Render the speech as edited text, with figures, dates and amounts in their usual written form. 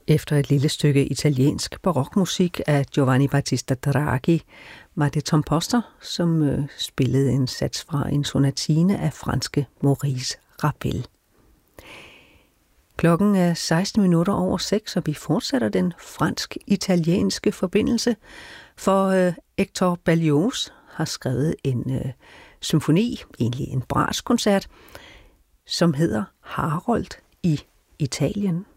Efter et lille stykke italiensk barokmusik af Giovanni Battista Draghi var det Tom Poster, som spillede en sats fra en sonatine af franske Maurice Ravel. Klokken er 6:16, og vi fortsætter den fransk-italienske forbindelse, for Hector Berlioz har skrevet en symfoni, egentlig en bratschkoncert, som hedder Harold i Italien.